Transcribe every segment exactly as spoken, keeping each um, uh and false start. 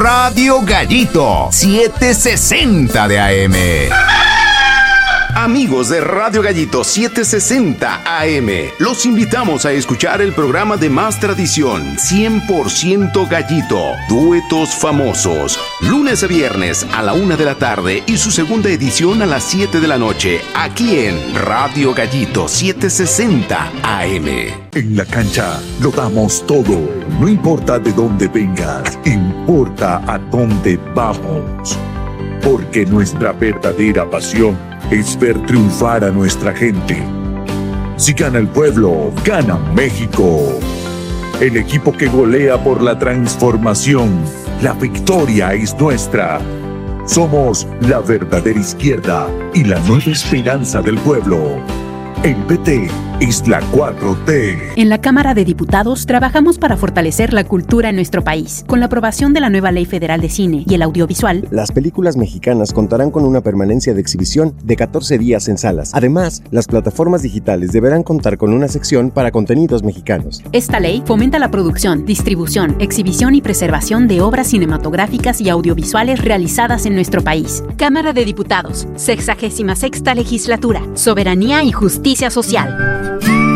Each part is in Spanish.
Radio Gallito, setecientos sesenta de A M. Amigos de Radio Gallito setecientos sesenta A M, los invitamos a escuchar el programa de más tradición, cien por ciento Gallito, duetos famosos, lunes a viernes a la una de la tarde y su segunda edición a las siete de la noche, aquí en Radio Gallito setecientos sesenta A M. En la cancha lo damos todo, no importa de dónde vengas, importa a dónde vamos, porque nuestra verdadera pasión es ver triunfar a nuestra gente. Si gana el pueblo, gana México. El equipo que golea por la transformación. La victoria es nuestra. Somos la verdadera izquierda y la nueva esperanza del pueblo. El P T es la cuatro T. En la Cámara de Diputados trabajamos para fortalecer la cultura en nuestro país. Con la aprobación de la nueva Ley Federal de Cine y el Audiovisual, las películas mexicanas contarán con una permanencia de exhibición de catorce días en salas. Además, las plataformas digitales deberán contar con una sección para contenidos mexicanos. Esta ley fomenta la producción, distribución, exhibición y preservación de obras cinematográficas y audiovisuales realizadas en nuestro país. Cámara de Diputados, sexagésima sexta legislatura, soberanía y justicia social.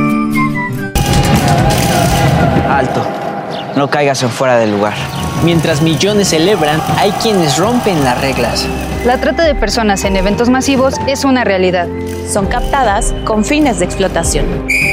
Alto, no caigas en fuera del lugar. Mientras millones celebran, hay quienes rompen las reglas. La trata de personas en eventos masivos es una realidad. Son captadas con fines de explotación.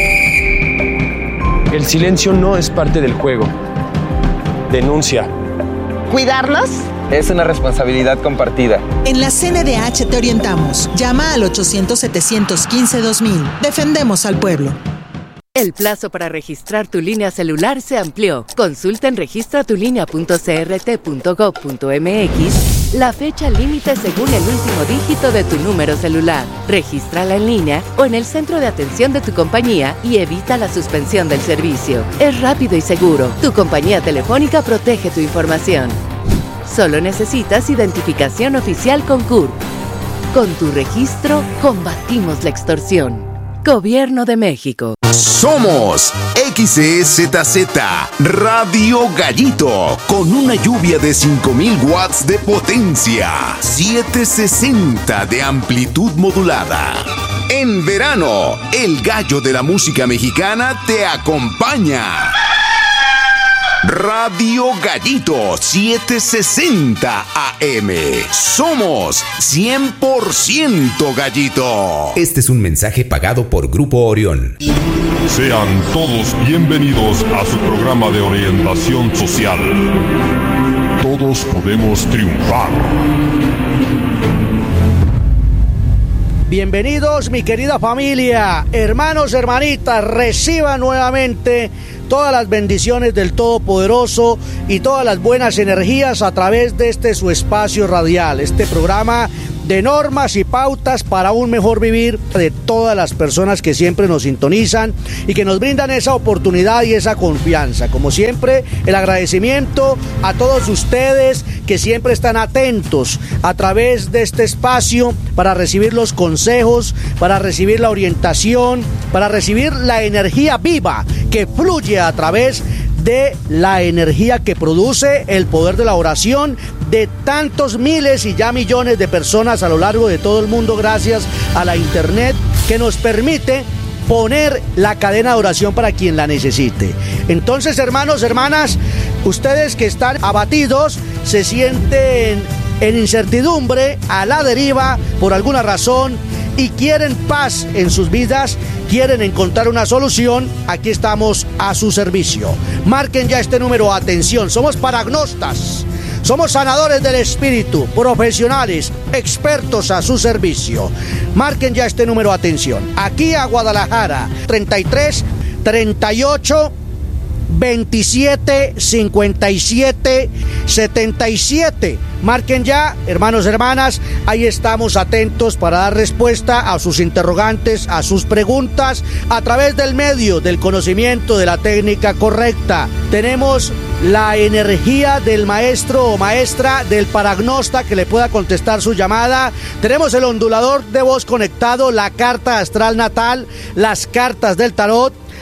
El silencio no es parte del juego. Denuncia. ¿Cuidarnos? Es una responsabilidad compartida. En la C N D H te orientamos. Llama al ochocientos, setecientos quince, dos mil. Defendemos al pueblo. El plazo para registrar tu línea celular se amplió. Consulta en registra tu línea punto c r t punto gov punto m x la fecha límite según el último dígito de tu número celular. Regístrala en línea o en el centro de atención de tu compañía y evita la suspensión del servicio. Es rápido y seguro. Tu compañía telefónica protege tu información. Solo necesitas identificación oficial con C U R P. Con tu registro, combatimos la extorsión. Gobierno de México. Somos X E Z Z Radio Gallito, con una lluvia de cinco mil watts de potencia, setecientos sesenta de amplitud modulada. En verano, el gallo de la música mexicana te acompaña. Radio Gallito setecientos sesenta A M. Somos cien por ciento Gallito. Este es un mensaje pagado por Grupo Orión. Sean todos bienvenidos a su programa de orientación social. Todos podemos triunfar. Bienvenidos, mi querida familia, hermanos, hermanitas, reciban nuevamente todas las bendiciones del Todopoderoso y todas las buenas energías a través de este su espacio radial, este programa de normas y pautas para un mejor vivir de todas las personas que siempre nos sintonizan y que nos brindan esa oportunidad y esa confianza. Como siempre, el agradecimiento a todos ustedes que siempre están atentos a través de este espacio para recibir los consejos, para recibir la orientación, para recibir la energía viva que fluye a través de la energía que produce el poder de la oración de tantos miles y ya millones de personas a lo largo de todo el mundo, gracias a la internet que nos permite poner la cadena de oración para quien la necesite. Entonces, hermanos, hermanas, ustedes que están abatidos, se sienten en incertidumbre, a la deriva por alguna razón y quieren paz en sus vidas, quieren encontrar una solución, aquí estamos a su servicio. Marquen ya este número, atención, somos paragnostas, somos sanadores del espíritu, profesionales, expertos a su servicio. Marquen ya este número, atención, aquí a Guadalajara, treinta y tres, treinta y ocho, veintisiete, cincuenta y siete, setenta y siete. Marquen ya, hermanos, hermanas, ahí estamos atentos para dar respuesta a sus interrogantes, a sus preguntas, a través del medio del conocimiento de la técnica correcta. Tenemos la energía del maestro o maestra, del paragnosta que le pueda contestar su llamada. Tenemos el ondulador de voz conectado, la carta astral natal, las cartas del tarot.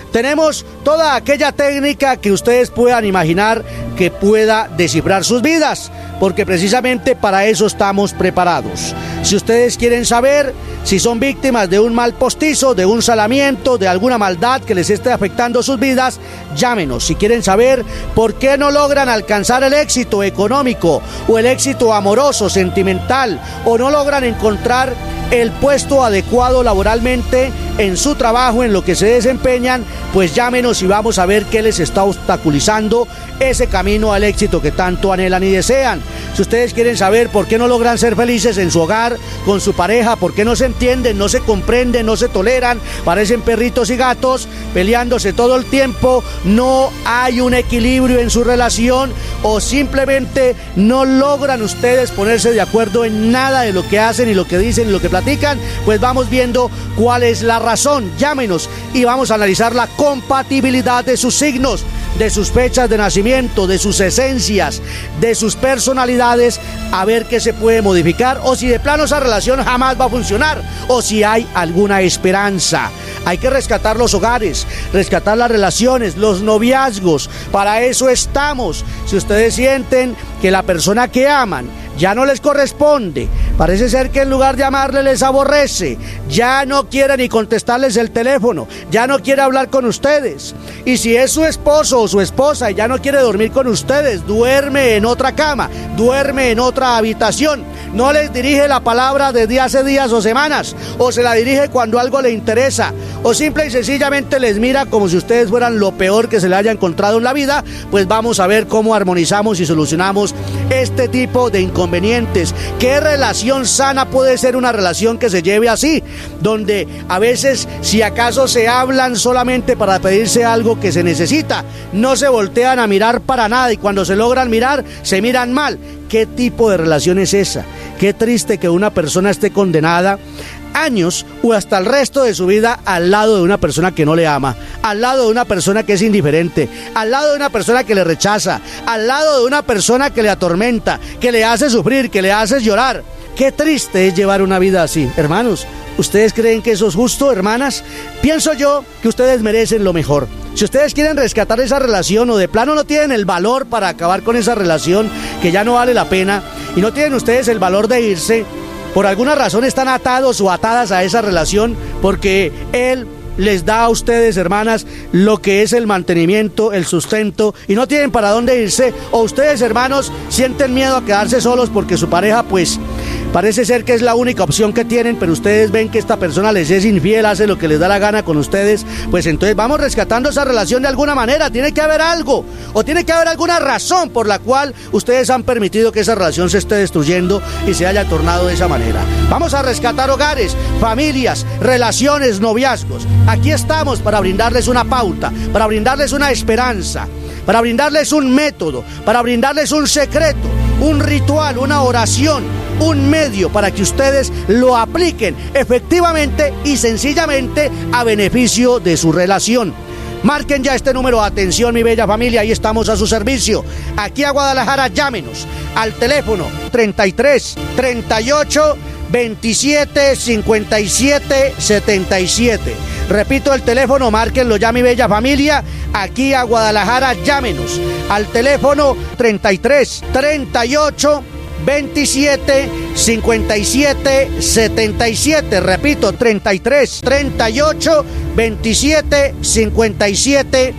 Tenemos toda aquella técnica que ustedes puedan imaginar que pueda descifrar sus vidas, porque precisamente para eso estamos preparados. Si ustedes quieren saber si son víctimas de un mal postizo, de un salamiento, de alguna maldad que les esté afectando sus vidas, llámenos. Si quieren saber por qué no logran alcanzar el éxito económico o el éxito amoroso, sentimental, o no logran encontrar el puesto adecuado laboralmente en su trabajo, en lo que se desempeñan, pues llámenos y vamos a ver qué les está obstaculizando ese camino al éxito que tanto anhelan y desean. Si ustedes quieren saber por qué no logran ser felices en su hogar, con su pareja, por qué no se entienden, no se comprenden, no se toleran, parecen perritos y gatos, peleándose todo el tiempo, no hay un equilibrio en su relación, o simplemente no logran ustedes ponerse de acuerdo en nada de lo que hacen y lo que dicen y lo que platican, pues vamos viendo cuál es la razón. Llámenos y vamos a analizar la compatibilidad de sus signos, de sus fechas de nacimiento, de sus esencias, de sus personalidades, a ver qué se puede modificar, o si de plano esa relación jamás va a funcionar, o si hay alguna esperanza. Hay que rescatar los hogares, rescatar las relaciones, los noviazgos, para eso estamos. Si ustedes sienten que la persona que aman ya no les corresponde, parece ser que en lugar de amarle les aborrece, ya no quiere ni contestarles el teléfono, ya no quiere hablar con ustedes, y si es su esposo o su esposa y ya no quiere dormir con ustedes, duerme en otra cama, duerme en otra habitación, no les dirige la palabra desde hace días o semanas, o se la dirige cuando algo le interesa, o simple y sencillamente les mira como si ustedes fueran lo peor que se le haya encontrado en la vida, pues vamos a ver cómo armonizamos y solucionamos este tipo de inconvenientes. ¿Qué relación sana puede ser una relación que se lleve así? Donde a veces, si acaso se hablan solamente para pedirse algo que se necesita, no se voltean a mirar para nada, y cuando se logran mirar, se miran mal. ¿Qué tipo de relación es esa? Qué triste que una persona esté condenada años o hasta el resto de su vida al lado de una persona que no le ama, al lado de una persona que es indiferente, al lado de una persona que le rechaza, al lado de una persona que le atormenta, que le hace sufrir, que le hace llorar. Qué triste es llevar una vida así. Hermanos, ¿ustedes creen que eso es justo, hermanas? Pienso yo que ustedes merecen lo mejor. Si ustedes quieren rescatar esa relación, o de plano no tienen el valor para acabar con esa relación que ya no vale la pena, y no tienen ustedes el valor de irse, por alguna razón están atados o atadas a esa relación porque él les da a ustedes, hermanas, lo que es el mantenimiento, el sustento, y no tienen para dónde irse, o ustedes, hermanos, sienten miedo a quedarse solos porque su pareja, pues, parece ser que es la única opción que tienen, pero ustedes ven que esta persona les es infiel, hace lo que les da la gana con ustedes, pues entonces vamos rescatando esa relación de alguna manera. Tiene que haber algo, o tiene que haber alguna razón por la cual ustedes han permitido que esa relación se esté destruyendo y se haya tornado de esa manera. Vamos a rescatar hogares, familias, relaciones, noviazgos. Aquí estamos para brindarles una pauta, para brindarles una esperanza, para brindarles un método, para brindarles un secreto, un ritual, una oración, un medio para que ustedes lo apliquen efectivamente y sencillamente a beneficio de su relación. Marquen ya este número, atención mi bella familia, ahí estamos a su servicio. Aquí a Guadalajara, llámenos al teléfono treinta y tres, treinta y ocho, veintisiete, cincuenta y siete, setenta y siete. Repito el teléfono, márquenlo ya mi bella familia, aquí a Guadalajara, llámenos al teléfono treinta y tres, treinta y ocho, veintisiete, cincuenta y siete, setenta y siete. Repito, treinta y tres, treinta y ocho, veintisiete, cincuenta y siete,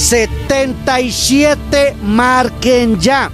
setenta y siete. Marquen ya,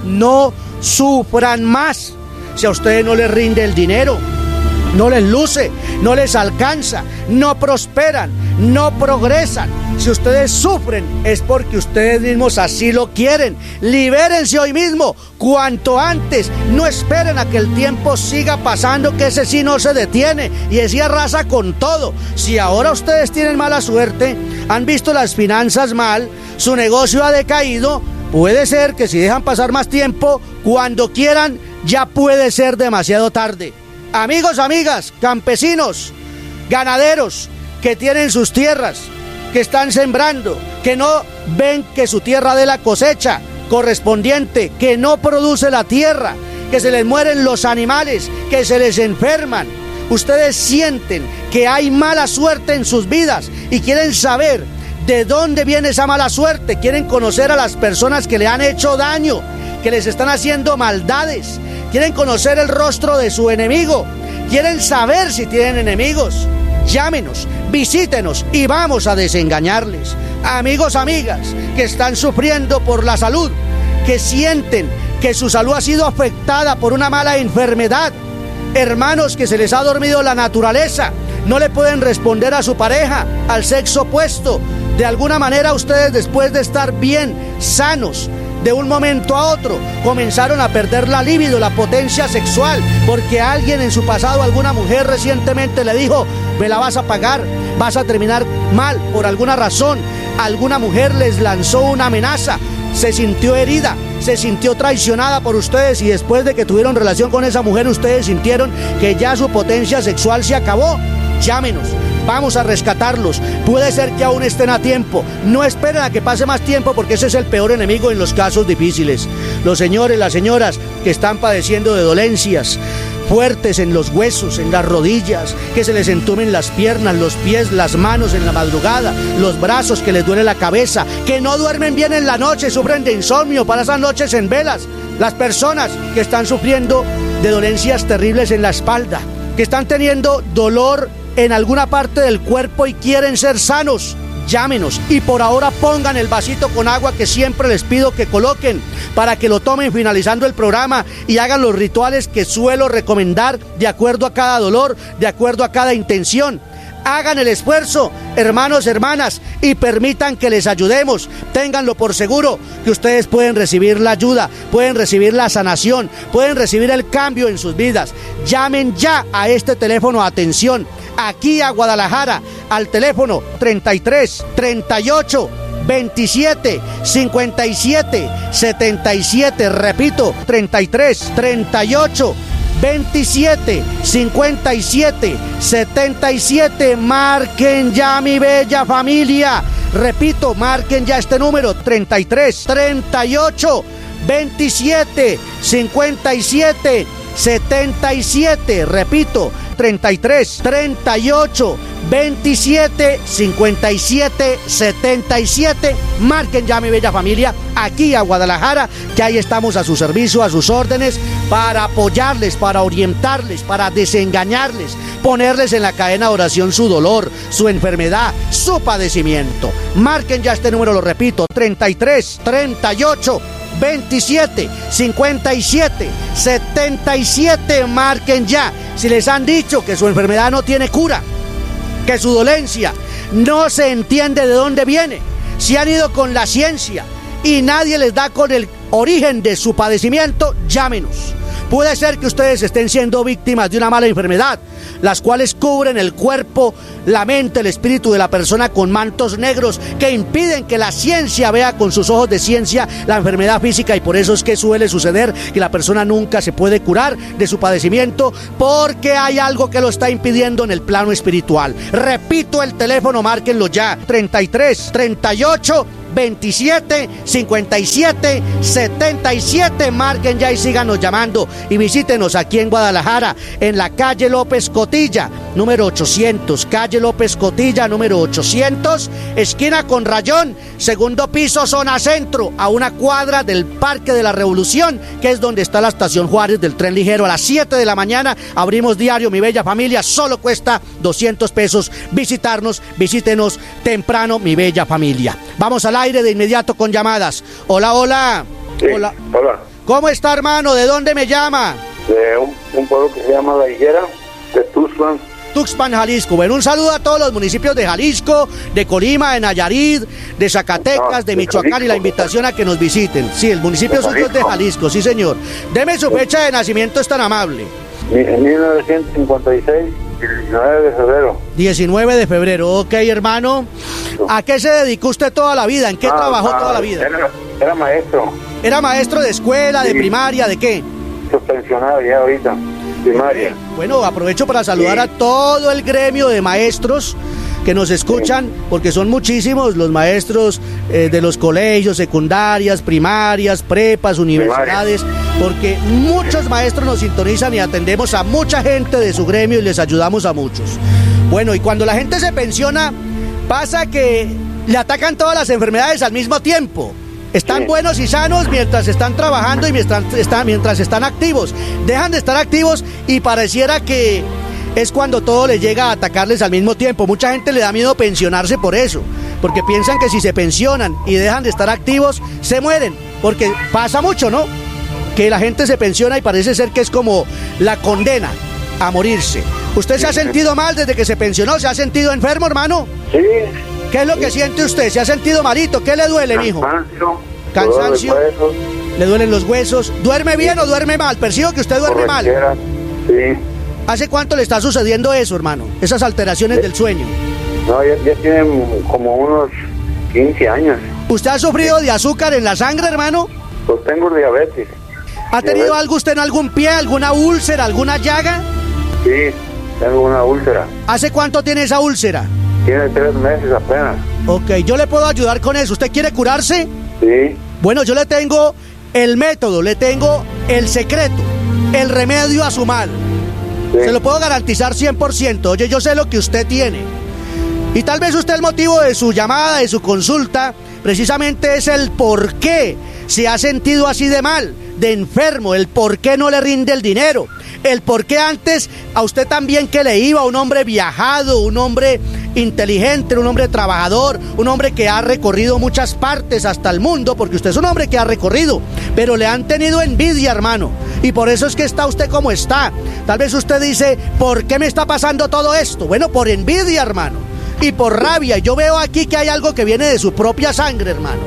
no sufran más. Si a ustedes no les rinde el dinero, no les luce, no les alcanza, no prosperan, no progresan, si ustedes sufren es porque ustedes mismos así lo quieren. Libérense hoy mismo, cuanto antes. No esperen a que el tiempo siga pasando, que ese sí no se detiene y ese arrasa con todo. Si ahora ustedes tienen mala suerte, han visto las finanzas mal, su negocio ha decaído, puede ser que si dejan pasar más tiempo, cuando quieran, ya puede ser demasiado tarde. Amigos, amigas, campesinos, ganaderos que tienen sus tierras, que están sembrando, que no ven que su tierra dé la cosecha correspondiente, que no produce la tierra, que se les mueren los animales, que se les enferman. Ustedes sienten que hay mala suerte en sus vidas y quieren saber ¿De dónde viene esa mala suerte? Quieren conocer a las personas que le han hecho daño, que les están haciendo maldades. Quieren conocer el rostro de su enemigo. Quieren saber si tienen enemigos. Llámenos, visítenos y vamos a desengañarles. Amigos, amigas, que están sufriendo por la salud, que sienten que su salud ha sido afectada por una mala enfermedad. Hermanos, que se les ha dormido la naturaleza, no le pueden responder a su pareja, al sexo opuesto. De alguna manera ustedes, después de estar bien, sanos, de un momento a otro comenzaron a perder la libido, la potencia sexual, porque alguien en su pasado, alguna mujer recientemente le dijo: me la vas a pagar, vas a terminar mal por alguna razón. Alguna mujer les lanzó una amenaza, se sintió herida, se sintió traicionada por ustedes, y después de que tuvieron relación con esa mujer, ustedes sintieron que ya su potencia sexual se acabó. Llámenos, vamos a rescatarlos. Puede ser que aún estén a tiempo. No esperen a que pase más tiempo, porque ese es el peor enemigo en los casos difíciles. Los señores, las señoras que están padeciendo de dolencias fuertes en los huesos, en las rodillas, que se les entumen las piernas, los pies, las manos en la madrugada, los brazos, que les duele la cabeza, que no duermen bien en la noche, sufren de insomnio, pasan noches en velas. Las personas que están sufriendo de dolencias terribles en la espalda, que están teniendo dolor en alguna parte del cuerpo y quieren ser sanos, llámenos, y por ahora pongan el vasito con agua que siempre les pido que coloquen, para que lo tomen finalizando el programa y hagan los rituales que suelo recomendar de acuerdo a cada dolor, de acuerdo a cada intención. Hagan el esfuerzo, hermanos, hermanas, y permitan que les ayudemos. Ténganlo por seguro que ustedes pueden recibir la ayuda, pueden recibir la sanación, pueden recibir el cambio en sus vidas. Llamen ya a este teléfono, atención, aquí a Guadalajara, al teléfono treinta y tres, treinta y ocho, veintisiete, cincuenta y siete, setenta y siete, repito, treinta y tres, treinta y ocho, veintisiete, cincuenta y siete, setenta y siete. Marquen ya, mi bella familia. Repito, marquen ya este número: treinta y tres, treinta y ocho, veintisiete, cincuenta y siete, setenta y siete. Repito, treinta y tres, treinta y ocho, veintisiete, cincuenta y siete, setenta y siete. Marquen ya, mi bella familia, aquí a Guadalajara, que ahí estamos a su servicio, a sus órdenes, para apoyarles, para orientarles, para desengañarles, ponerles en la cadena de oración su dolor, su enfermedad, su padecimiento. Marquen ya este número, lo repito: treinta y tres, treinta y ocho, veintisiete, cincuenta y siete, setenta y siete. Marquen ya. Si les han dicho que su enfermedad no tiene cura, que su dolencia no se entiende de dónde viene, si han ido con la ciencia y nadie les da con el origen de su padecimiento, llámenos. Puede ser que ustedes estén siendo víctimas de una mala enfermedad, las cuales cubren el cuerpo, la mente, el espíritu de la persona con mantos negros que impiden que la ciencia vea con sus ojos de ciencia la enfermedad física, y por eso es que suele suceder que la persona nunca se puede curar de su padecimiento, porque hay algo que lo está impidiendo en el plano espiritual. Repito el teléfono, márquenlo ya: treinta y tres, treinta y ocho, veintisiete, cincuenta y siete, setenta y siete. Marquen ya y síganos llamando, y visítenos aquí en Guadalajara, en la calle López Cotilla, número ochocientos, calle López Cotilla, número ochocientos, esquina con Rayón, segundo piso, zona centro, a una cuadra del Parque de la Revolución, que es donde está la estación Juárez del tren ligero. A las siete de la mañana abrimos diario, mi bella familia, solo cuesta doscientos pesos visitarnos. Visítenos temprano, mi bella familia. Vamos al aire de inmediato con llamadas. Hola, hola. Sí, hola. Hola. ¿Cómo está, hermano? ¿De dónde me llama? De un, un pueblo que se llama La Higuera, de Tuxpan. Tuxpan, Jalisco. Bueno, un saludo a todos los municipios de Jalisco, de Colima, de Nayarit, de Zacatecas, no, de, de Michoacán, Jalisco, y la invitación a que nos visiten. Sí, el municipio suyo es de Jalisco, sí, señor. Deme su fecha de nacimiento, es tan amable. En mil novecientos cincuenta y seis, diecinueve de febrero. diecinueve de febrero, ok, hermano. ¿A qué se dedicó usted toda la vida? ¿En qué ah, trabajó ah, toda la vida? Era, era maestro. ¿Era maestro de escuela, sí, de primaria, de qué? Suspensionado ya ahorita, primaria. Bueno, aprovecho para saludar sí. a todo el gremio de maestros que nos escuchan, sí, porque son muchísimos los maestros eh, de los colegios, secundarias, primarias, prepas, universidades, primaria, porque muchos maestros nos sintonizan y atendemos a mucha gente de su gremio y les ayudamos a muchos. Bueno, y cuando la gente se pensiona, pasa que le atacan todas las enfermedades al mismo tiempo. Están Sí. buenos y sanos mientras están trabajando y mientras están, mientras están activos. Dejan de estar activos y pareciera que es cuando todo les llega a atacarles al mismo tiempo. Mucha gente le da miedo pensionarse por eso, porque piensan que si se pensionan y dejan de estar activos, se mueren. Porque pasa mucho, ¿no? Que la gente se pensiona y parece ser que es como la condena a morirse. ¿Usted se ha sentido mal desde que se pensionó? ¿Se ha sentido enfermo, hermano? Sí. ¿Qué es lo que siente usted? ¿Se ha sentido malito? ¿Qué le duele, mijo? Cansancio. Cansancio. dolor de huesos, ¿Le duelen los huesos? ¿Duerme bien o duerme mal? Percibo que usted duerme mal. borrachera. Sí. ¿Hace cuánto le está sucediendo eso, hermano? Esas alteraciones del sueño. No, ya, ya tienen como unos quince años. ¿Usted ha sufrido de azúcar en la sangre, hermano? Pues tengo diabetes. ¿Ha tenido algo usted en algún pie, alguna úlcera, alguna llaga? Sí, tengo una úlcera. ¿Hace cuánto tiene esa úlcera? Tiene tres meses apenas. Ok, yo le puedo ayudar con eso. ¿Usted quiere curarse? Sí. Bueno, yo le tengo el método, le tengo el secreto, el remedio a su mal. Sí. Se lo puedo garantizar cien por ciento. Oye, yo sé lo que usted tiene. Y tal vez usted el motivo de su llamada, de su consulta, precisamente es el por qué se ha sentido así de mal, de enfermo, el por qué no le rinde el dinero, el por qué antes a usted también que le iba, un hombre viajado, un hombre inteligente, un hombre trabajador, un hombre que ha recorrido muchas partes hasta el mundo, porque usted es un hombre que ha recorrido, pero le han tenido envidia, hermano, y por eso es que está usted como está. Tal vez usted dice, ¿por qué me está pasando todo esto? Bueno, por envidia, hermano, y por rabia. Yo veo aquí que hay algo que viene de su propia sangre, hermano.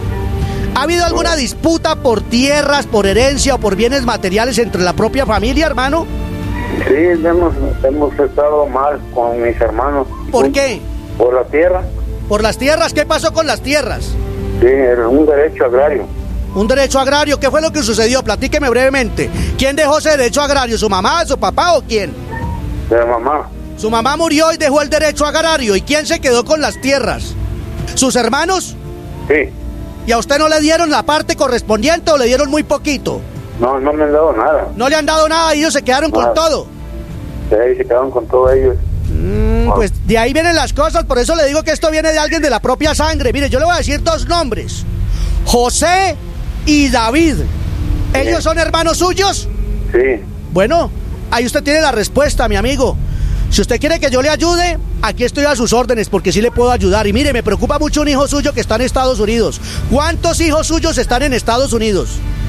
¿Ha habido alguna disputa por tierras, por herencia o por bienes materiales entre la propia familia, hermano? Sí, hemos, hemos estado mal con mis hermanos. ¿Por qué? Por la tierra. ¿Por las tierras? ¿Qué pasó con las tierras? Sí, era un derecho agrario. Un derecho agrario, ¿qué fue lo que sucedió? Platíqueme brevemente. ¿Quién dejó ese derecho agrario? ¿Su mamá, su papá o quién? De la mamá. Su mamá murió y dejó el derecho agrario. ¿Y quién se quedó con las tierras? ¿Sus hermanos? Sí. ¿Y a usted no le dieron la parte correspondiente o le dieron muy poquito? No, no me han dado nada. ¿No le han dado nada y ellos se quedaron Nada. con todo? Sí, se quedaron con todo ellos. Mm, Ah. pues de ahí vienen las cosas, por eso le digo que esto viene de alguien de la propia sangre. Mire, yo le voy a decir dos nombres: José y David. ¿Ellos Sí. son hermanos suyos? Sí. Bueno, ahí usted tiene la respuesta, mi amigo. Si usted quiere que yo le ayude, aquí estoy a sus órdenes, porque sí le puedo ayudar. Y mire, me preocupa mucho un hijo suyo que está en Estados Unidos. ¿Cuántos hijos suyos están en Estados Unidos?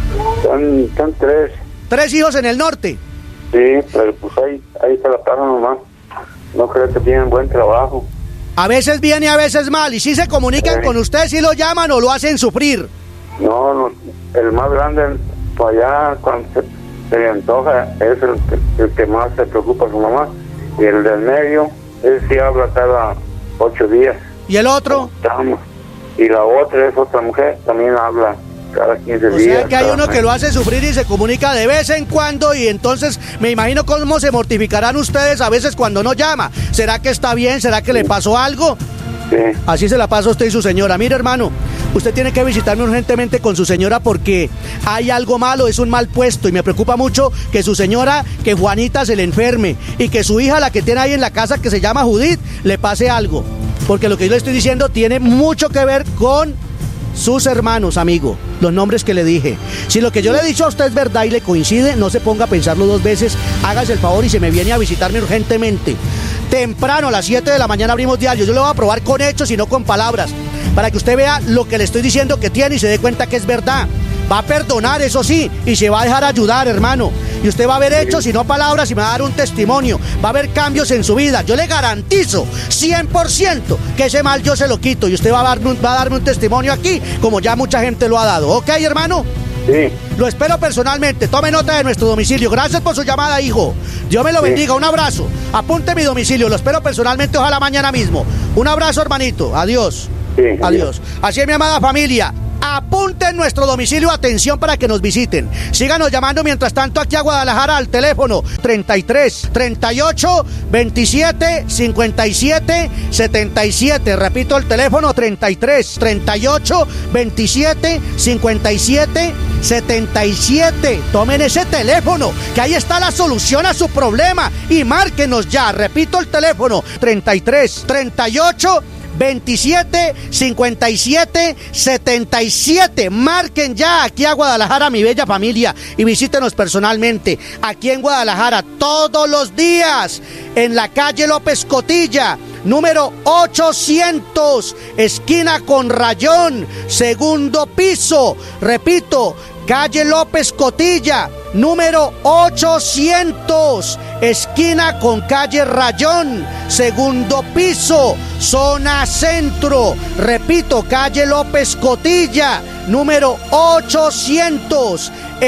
Son, son tres. ¿Tres hijos en el norte? Sí, pero pues ahí, ahí se la pagan nomás. No creo que tienen buen trabajo. A veces bien y a veces mal. ¿Y si se comunican Sí. con usted, si lo llaman o lo hacen sufrir? No, no, el más grande, pues allá cuando se, se le antoja, es el que, el que más se preocupa a su mamá. Y el del medio, él sí habla cada ocho días. ¿Y el otro? Estamos. Y la otra es otra mujer, también habla cada quince O días. sea que hay cada uno que mes. lo hace sufrir y se comunica de vez en cuando, y entonces me imagino cómo se mortificarán ustedes a veces cuando no llama. ¿Será que está bien? ¿Será que le pasó algo? Sí. Así se la pasa usted y su señora. Mire, hermano, usted tiene que visitarme urgentemente con su señora porque hay algo malo, es un mal puesto, y me preocupa mucho que su señora, que Juanita se le enferme, y que su hija, la que tiene ahí en la casa, que se llama Judith, le pase algo. Porque lo que yo le estoy diciendo tiene mucho que ver con sus hermanos, amigo, los nombres que le dije. Si lo que yo le he dicho a usted es verdad y le coincide, no se ponga a pensarlo dos veces, hágase el favor y se me viene a visitarme urgentemente. Temprano, a las siete de la mañana abrimos diario. Yo le voy a probar con hechos y no con palabras, para que usted vea lo que le estoy diciendo que tiene y se dé cuenta que es verdad. Va a perdonar, eso sí, y se va a dejar ayudar, hermano. Y usted va a ver hechos y no palabras, y me va a dar un testimonio. Va a haber cambios en su vida. Yo le garantizo cien por ciento que ese mal yo se lo quito, y usted va a darme un, va a darme un testimonio aquí, como ya mucha gente lo ha dado. ¿Ok, hermano? Sí. Lo espero personalmente. Tome nota de nuestro domicilio. Gracias por su llamada, hijo. Dios me lo Sí. bendiga. Un abrazo. Apunte mi domicilio. Lo espero personalmente, ojalá mañana mismo. Un abrazo, hermanito. Adiós. Sí, Adiós. adiós. Así es, mi amada familia. Apunten nuestro domicilio, atención, para que nos visiten. Síganos llamando mientras tanto aquí a Guadalajara al teléfono treinta y tres, treinta y ocho, veintisiete, cincuenta y siete, setenta y siete. Repito el teléfono treinta y tres, treinta y ocho, veintisiete, cincuenta y siete, setenta y siete. Tomen ese teléfono, que ahí está la solución a su problema, y márquenos ya. Repito el teléfono treinta y tres, treinta y ocho, veintisiete, cincuenta y siete, setenta y siete. Marquen ya aquí a Guadalajara, mi bella familia, y visítenos personalmente aquí en Guadalajara todos los días en la calle López Cotilla, número ochocientos, esquina con Rayón, segundo piso. Repito, calle López Cotilla, número ochocientos, esquina con calle Rayón, segundo piso, zona centro. Repito, calle López Cotilla, número ochocientos,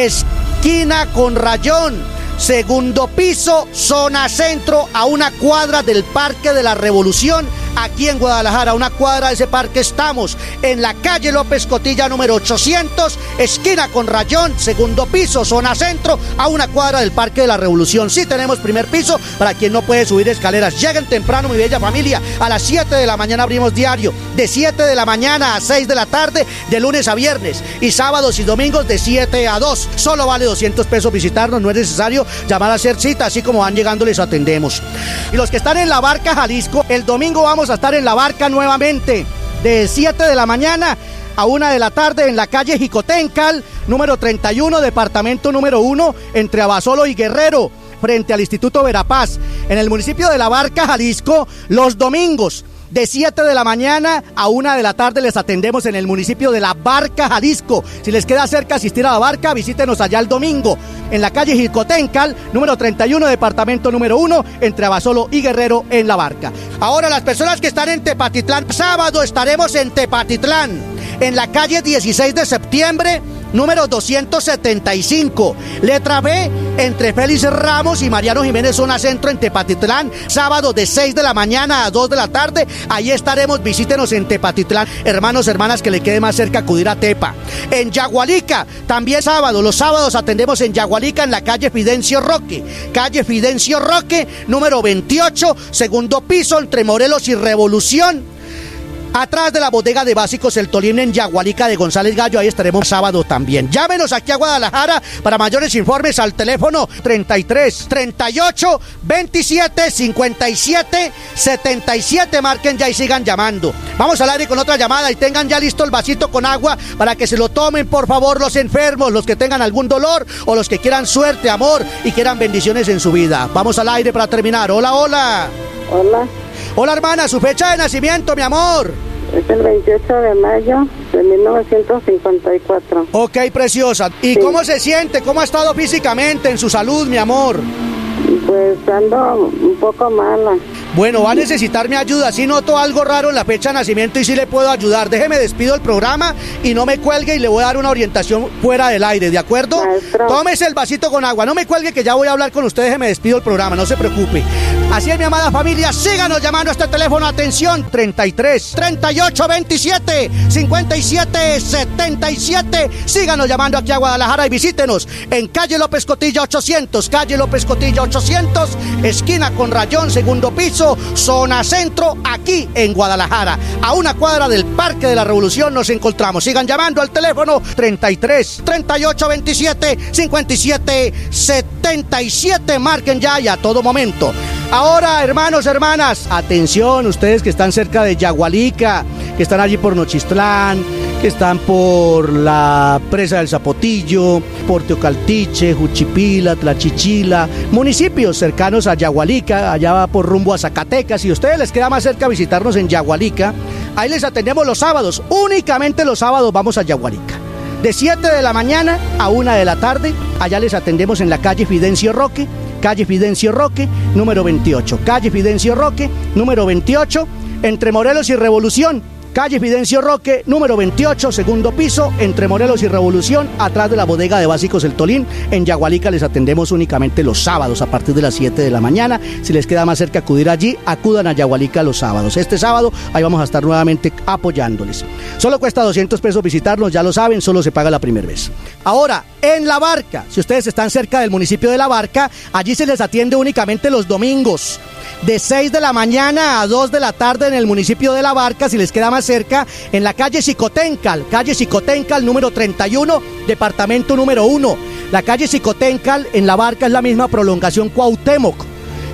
esquina con Rayón, segundo piso, zona centro, a una cuadra del Parque de la Revolución, aquí en Guadalajara. A una cuadra de ese parque estamos, en la calle López Cotilla, número ochocientos, esquina con Rayón, segundo piso, zona centro, a una cuadra del Parque de la Revolución. Sí tenemos primer piso para quien no puede subir escaleras. Lleguen temprano, mi bella familia. A las siete de la mañana abrimos diario, de siete de la mañana a seis de la tarde, de lunes a viernes, y sábados y domingos de siete a dos. Solo vale doscientos pesos visitarnos, no es necesario llamar a hacer cita, así como van llegando les atendemos. Y los que están en La Barca, Jalisco, el domingo vamos a estar en La Barca nuevamente, de siete de la mañana a una de la tarde, en la calle Jicotencal, número treinta y uno, departamento número uno, entre Abasolo y Guerrero, frente al Instituto Verapaz, en el municipio de La Barca, Jalisco. Los domingos de siete de la mañana a una de la tarde les atendemos en el municipio de La Barca, Jalisco. Si les queda cerca asistir a La Barca, visítenos allá el domingo, en la calle Jicotencal, número treinta y uno, departamento número uno, entre Abasolo y Guerrero, en La Barca. Ahora, las personas que están en Tepatitlán, sábado estaremos en Tepatitlán, en la calle dieciséis de septiembre, número doscientos setenta y cinco, letra B, entre Félix Ramos y Mariano Jiménez, zona centro, en Tepatitlán. Sábado de seis de la mañana a dos de la tarde, ahí estaremos. Visítenos en Tepatitlán, hermanos, hermanas, que le quede más cerca acudir a Tepa. En Yagualica, también sábado, los sábados atendemos en Yagualica, en la calle Fidencio Roque, calle Fidencio Roque, número veintiocho, segundo piso, entre Morelos y Revolución, atrás de la bodega de básicos El Tolín, en Yagualica de González Gallo. Ahí estaremos sábado también. Llámenos aquí a Guadalajara para mayores informes al teléfono treinta y tres, treinta y ocho, veintisiete, cincuenta y siete, setenta y siete. Marquen ya y sigan llamando. Vamos al aire con otra llamada, y tengan ya listo el vasito con agua para que se lo tomen, por favor, los enfermos, los que tengan algún dolor o los que quieran suerte, amor y quieran bendiciones en su vida. Vamos al aire para terminar. Hola, hola. Hola. Hola, hermana, su fecha de nacimiento, mi amor. Es el veintiocho de mayo de mil novecientos cincuenta y cuatro. Ok, preciosa. ¿Y sí, cómo se siente? ¿Cómo ha estado físicamente, en su salud, mi amor? Pues ando un poco mala. Bueno, va a necesitar mi ayuda. Si noto algo raro en la fecha de nacimiento y sí le puedo ayudar. Déjeme, despido el programa y no me cuelgue, y le voy a dar una orientación fuera del aire, ¿de acuerdo? Maestro. Tómese el vasito con agua. No me cuelgue, que ya voy a hablar con usted. Déjeme, despido el programa, no se preocupe. Así es, mi amada familia. Síganos llamando a este teléfono. Atención, treinta y tres, treinta y ocho, veintisiete, cincuenta y siete, setenta y siete. Síganos llamando aquí a Guadalajara y visítenos en calle López Cotilla ochocientos, calle López Cotilla ochocientos, esquina con Rayón, segundo piso, zona centro, aquí en Guadalajara. A una cuadra del Parque de la Revolución nos encontramos. Sigan llamando al teléfono treinta y tres, treinta y ocho, veintisiete, cincuenta y siete, setenta y siete. Marquen ya y a todo momento. Ahora, hermanos, hermanas, atención, ustedes que están cerca de Yagualica, que están allí por Nochistlán, que están por la presa del Zapotillo, por Teocaltiche, Juchipila, Tlachichila, municipios cercanos a Yagualica, allá va por rumbo a Zacatecas. Si a ustedes les queda más cerca visitarnos en Yagualica, ahí les atendemos los sábados, únicamente los sábados vamos a Yagualica. De siete de la mañana a una de la tarde, allá les atendemos en la calle Fidencio Roque, calle Fidencio Roque, número veintiocho, calle Fidencio Roque, número veintiocho, entre Morelos y Revolución, calle Fidencio Roque, número veintiocho, segundo piso, entre Morelos y Revolución, atrás de la bodega de básicos El Tolín. En Yagualica les atendemos únicamente los sábados a partir de las siete de la mañana. Si les queda más cerca acudir allí, acudan a Yagualica los sábados. Este sábado ahí vamos a estar nuevamente apoyándoles. Solo cuesta doscientos pesos visitarnos, ya lo saben, solo se paga la primera vez. Ahora, en La Barca, si ustedes están cerca del municipio de La Barca, allí se les atiende únicamente los domingos, de seis de la mañana a dos de la tarde en el municipio de La Barca. Si les queda más cerca, en la calle Xicotencal, calle Xicotencal, número treinta y uno, departamento número uno. La calle Xicotencal en La Barca es la misma prolongación Cuauhtémoc.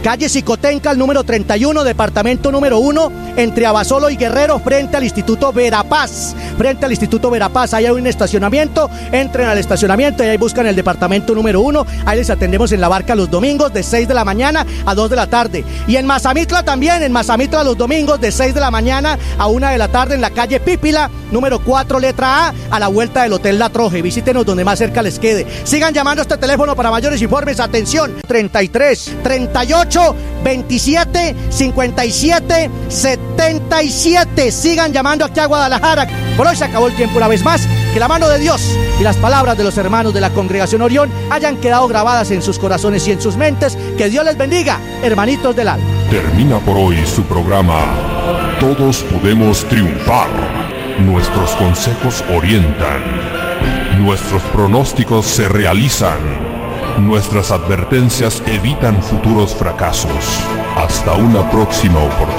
calle Xicotenca, el número treinta y uno, departamento número uno, entre Abasolo y Guerrero, frente al Instituto Verapaz, frente al Instituto Verapaz, ahí hay un estacionamiento, entren al estacionamiento y ahí buscan el departamento número uno, ahí les atendemos en La Barca los domingos de seis de la mañana a dos de la tarde, y en Mazamitla también, en Mazamitla los domingos de seis de la mañana a una de la tarde en la calle Pípila, número cuatro, letra A, a la vuelta del Hotel La Troje. Visítenos donde más cerca les quede. Sigan llamando a este teléfono para mayores informes. Atención, treinta y tres, treinta y ocho, veintisiete, cincuenta y siete, setenta y siete. Sigan llamando aquí a Guadalajara. Por hoy se acabó el tiempo una vez más. Que la mano de Dios y las palabras de los hermanos de la Congregación Orión hayan quedado grabadas en sus corazones y en sus mentes. Que Dios les bendiga, hermanitos del alma. Termina por hoy su programa Todos Podemos Triunfar. Nuestros consejos orientan. Nuestros pronósticos se realizan. Nuestras advertencias evitan futuros fracasos. Hasta una próxima oportunidad.